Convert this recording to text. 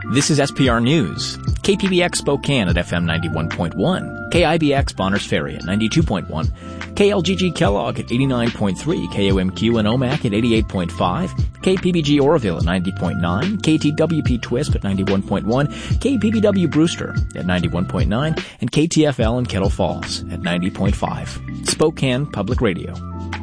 This is SPR News. KPBX Spokane at FM 91.1. KIBX Bonners Ferry at 92.1. KLGG Kellogg at 89.3. KOMQ in Omak at 88.5. KPBG Oroville at 90.9. KTWP Twisp at 91.1. KPBW Brewster at 91.9. And KTFL in Kettle Falls at 90.5. Spokane Public Radio.